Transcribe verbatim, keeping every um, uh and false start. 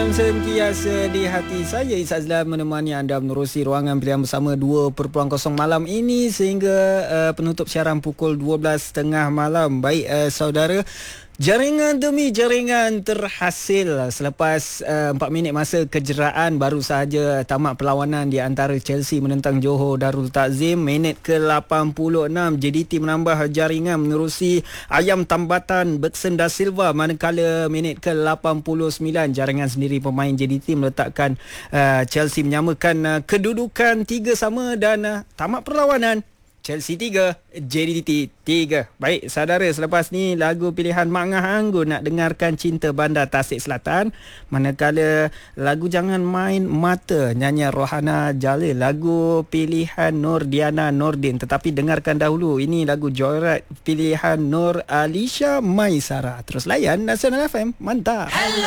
Yang sentiasa di hati saya, Izazlan, menemani anda menerusi ruangan pilihan bersama dua perpuluhan kosong malam ini sehingga uh, penutup siaran pukul dua belas tiga puluh malam. Baik uh, saudara, jaringan demi jaringan terhasil selepas uh, empat minit masa kejeraan baru sahaja tamat perlawanan di antara Chelsea menentang Johor Darul Takzim. Minit ke lapan puluh enam, J D T menambah jaringan menerusi ayam tambatan Bergson Da Silva, manakala minit ke lapan puluh sembilan jaringan sendiri pemain J D T meletakkan uh, Chelsea menyamakan uh, kedudukan tiga sama dan uh, tamat perlawanan Chelsea tiga, J D T tiga. Baik saudara, selepas ni lagu pilihan Mak Ngah Anggun nak dengarkan Cinta Bandar Tasik Selatan, manakala lagu Jangan Main Mata nyanyian Rohana Jalil, lagu pilihan Nur Diana Nordin. Tetapi dengarkan dahulu ini lagu Joyride pilihan Nur Alisha Maisara. Terus layan Nasional F M, mantap.